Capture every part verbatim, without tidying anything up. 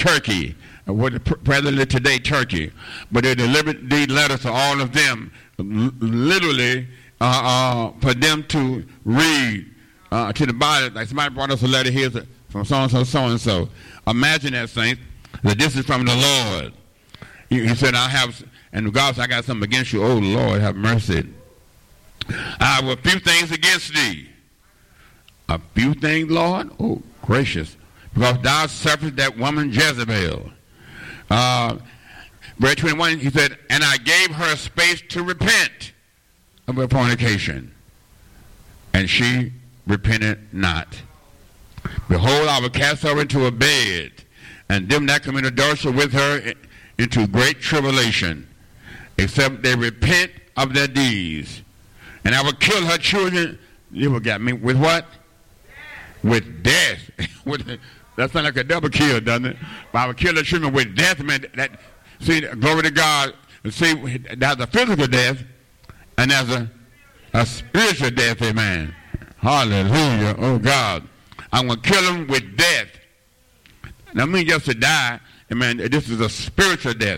Turkey, what presently today Turkey. But they delivered these letters to all of them, literally uh, uh, for them to read uh, to the body. Like somebody brought us a letter here from so-and-so, so-and-so. Imagine that, saints, that this is from the Lord. He, he said, I have, and God said, I got something against you. Oh, Lord, have mercy. I have a few things against thee. A few things, Lord? Oh, gracious. Because thou suffered that woman Jezebel. Uh, verse twenty-one, he said, and I gave her space to repent of her fornication. And she repented not. Behold, I will cast her into a bed, and them that commit adultery with her into great tribulation, except they repent of their deeds. And I will kill her children. You will get me with what? With death. with That sounds like a double kill, doesn't it? But I will kill the children with death. Man, that, see, glory to God. See, there's a physical death, and there's a, a spiritual death, amen. Hallelujah. Oh, God. I'm going to kill them with death. Now, I mean just to die, amen. This is a spiritual death.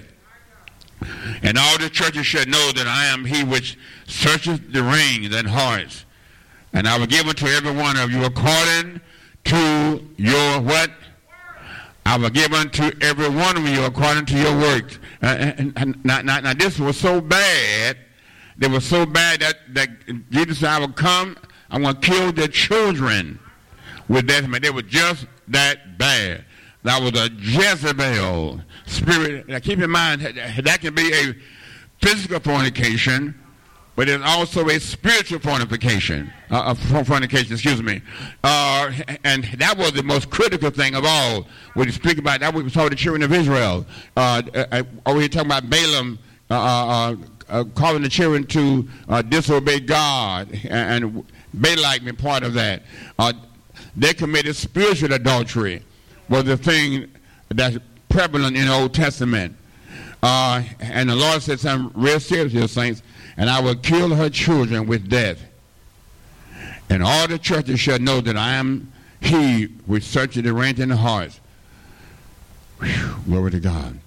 And all the churches should know that I am he which searcheth the reins and hearts. And I will give unto every one of you according to your what? I will give unto every one of you according to your works. Uh, and, and now, now, now this was so bad. They were so bad that, that Jesus said, I will come, I'm going to kill their children with death. They were just that bad. That was a Jezebel spirit. Now keep in mind, that can be a physical fornication, but it's also a spiritual fornication. Uh, fornication, excuse me. Uh, and that was the most critical thing of all. When you speak about that, we saw the children of Israel. Uh, uh, over here talking about Balaam uh, uh, uh, calling the children to uh, disobey God, and, and Balak being part of that. Uh, they committed spiritual adultery. Was the thing that's prevalent in the Old Testament. Uh, and the Lord said something real serious here, saints. And I will kill her children with death. And all the churches shall know that I am he which searches the reins and the hearts. Whew, glory to God.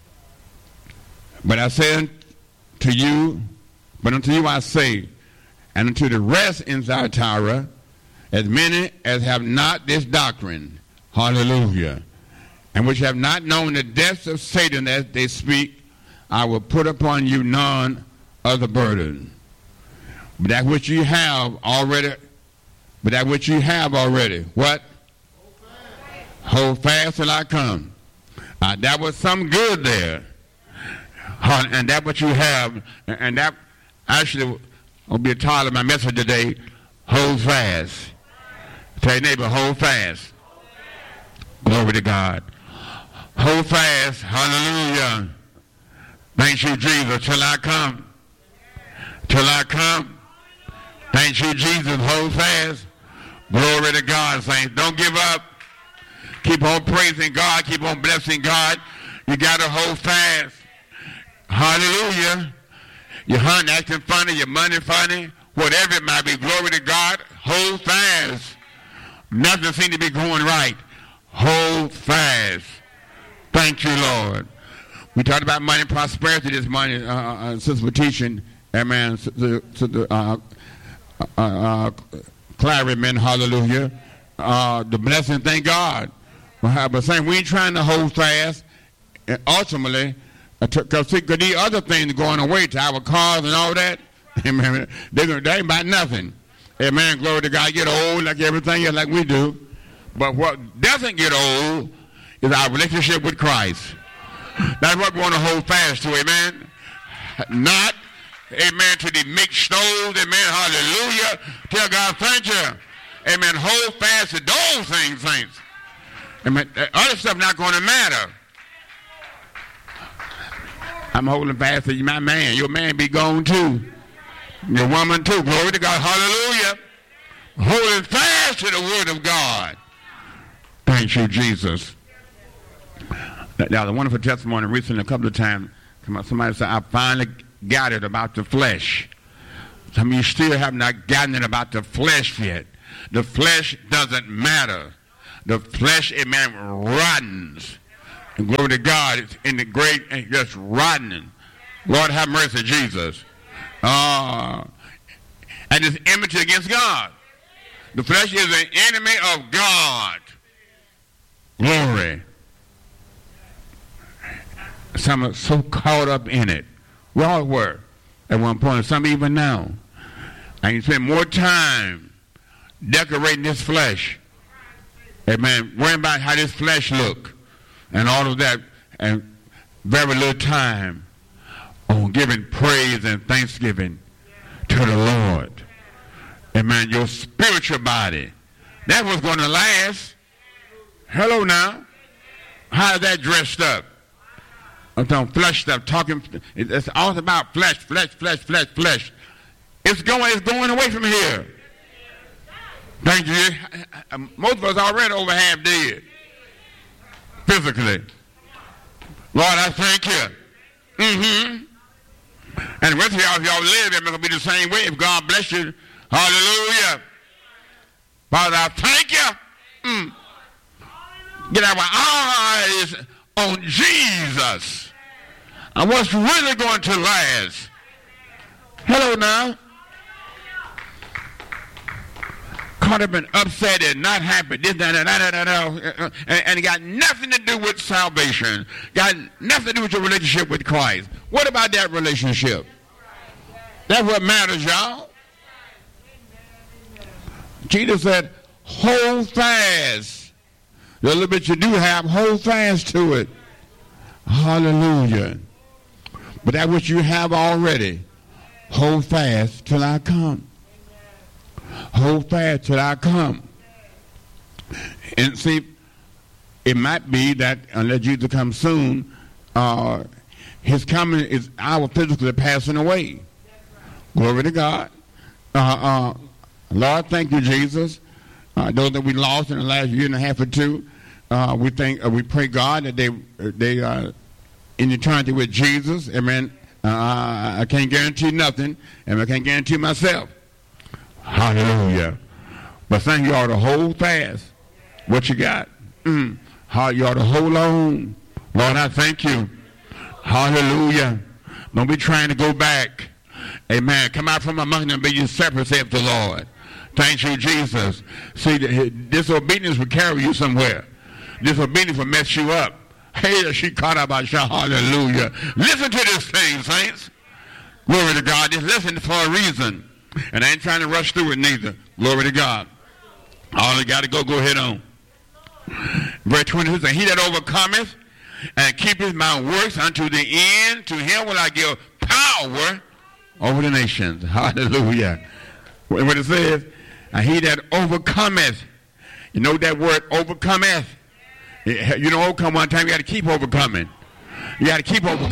But I say to you, but unto you I say, and unto the rest in Thyatira, as many as have not this doctrine, hallelujah, and which have not known the depths of Satan as they speak, I will put upon you none other burden. But that which you have already, but that which you have already, what? Hold fast, Hold fast till I come. Uh, that was some good there. Uh, and that what you have, and that actually will be a title of my message today, hold fast. Tell your neighbor, hold fast. Glory to God. Hold fast. Hallelujah. Thank you, Jesus, till I come. Till I come. Thank you, Jesus. Hold fast. Glory to God, saints. Don't give up. Keep on praising God. Keep on blessing God. You got to hold fast. Hallelujah. Your hunt acting funny. Your money funny. Whatever it might be. Glory to God. Hold fast. Nothing seems to be going right. Hold fast. Thank you, Lord. We talked about money and prosperity this morning, uh, uh, since we're teaching. Amen. To, to the uh, uh, uh, Clarymen, hallelujah. Uh, the blessing, thank God. But saying we ain't trying to hold fast. And ultimately, because uh, these other things going away to our cars and all that, amen, they're gonna, they ain't about nothing. Amen. Glory to God. Get old like everything else, like we do. But what doesn't get old is our relationship with Christ. That's what we want to hold fast to, amen. Not, amen, to the mixed stoves, amen, hallelujah. Tell God, thank you. Amen, hold fast to those things, saints. Amen, other stuff not going to matter. I'm holding fast to you, my man. Your man be gone too. Your woman too. Glory to God, hallelujah. Holding fast to the word of God. Thank you, Jesus. Now, the wonderful testimony recently, a couple of times, somebody said, I finally got it about the flesh. Some of you still have not gotten it about the flesh yet. The flesh doesn't matter. The flesh, amen, rottens. And glory to God, it's in the grave and just rotting. Lord have mercy, Jesus. Uh, and it's enmity against God. The flesh is an enemy of God. Glory. Some are so caught up in it. We all were at one point, some even now. I can spend more time decorating this flesh. Amen. Worrying about how this flesh look and all of that, and very little time on giving praise and thanksgiving to the Lord. Amen. Your spiritual body. That's what's going to last. Hello now. How is that dressed up? I'm talking flesh stuff. Talking. It's all about flesh, flesh, flesh, flesh, flesh. It's going. It's going away from here. Thank you. Most of us already over half dead physically. Lord, I thank you. Mm-hmm. And the rest of y'all, if y'all live, it's going to be the same way. If God bless you, hallelujah. Father, I thank you. Mm. Get our eyes on Jesus and what's really going to last. Hello now. Caught up and upset and not happy, this, that, that, that, that, that, and, and it got nothing to do with salvation. Got nothing to do with your relationship with Christ. What about that relationship? That's what matters, y'all. Jesus said, hold fast. The little bit you do have, hold fast to it. Hallelujah. But that which you have already, hold fast till I come. Hold fast till I come. And see, it might be that unless Jesus comes soon, uh, his coming is our physically passing away. Glory to God. Uh, uh, Lord, thank you, Jesus. Uh, those that we lost in the last year and a half or two, uh, we think uh, we pray God that they they are in eternity with Jesus. Amen. Uh, I can't guarantee nothing, and I can't guarantee myself. Hallelujah. But thank you ought to hold fast what you got. Mm. How you ought to hold on. Lord, I thank you. Hallelujah. Don't be trying to go back. Amen. Come out from among them, be you separate, saith the Lord. Thank you, Jesus. See, disobedience will carry you somewhere. Disobedience will mess you up. Hey, she caught up. Hallelujah. Listen to this thing, saints. Glory to God. Just listen for a reason. And I ain't trying to rush through it neither. Glory to God. All you got to go, go ahead on. Verse twenty-two says, he that overcometh and keepeth my works unto the end, to him will I give power over the nations. Hallelujah. What it says, and he that overcometh. You know that word overcometh? You don't overcome one time, you got to keep overcoming. You got to keep overcoming.